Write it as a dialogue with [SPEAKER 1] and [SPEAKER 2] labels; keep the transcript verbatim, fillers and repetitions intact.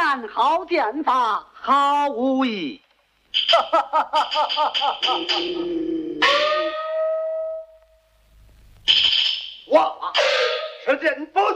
[SPEAKER 1] 然好剑法，好武艺。哈哈哈哈哈哈！我是剑锋。